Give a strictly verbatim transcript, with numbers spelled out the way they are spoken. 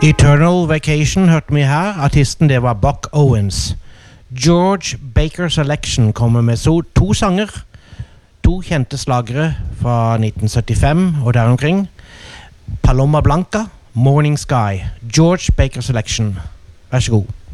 Eternal Vacation hørte vi her. Artisten det var Buck Owens. George Baker Selection kommer med so to sanger. To kjente slagere fra nitten syttifem og der omkring. Paloma Blanca, Morning Sky. George Baker Selection. Vær så god.